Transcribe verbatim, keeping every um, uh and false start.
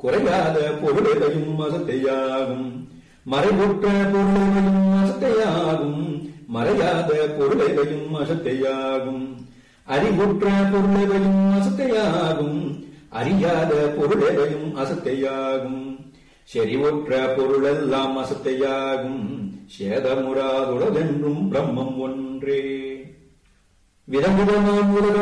குறையாத பொருளையும் அசத்தையாகும். மறைவுற்ற பொருளையும் அசத்தையாகும். மறையாத பொருளையும் அசத்தையாகும். அறிவுற்ற பொருளையும் அசத்தையாகும். அறியாத பொருளையும் அசத்தையாகும். செறிவுற்ற பொருளெல்லாம் அசத்தையாகும். சேதமுறாதுடதென்றும் பிரம்மம் ஒன்றே. விதவிதமாம் உலக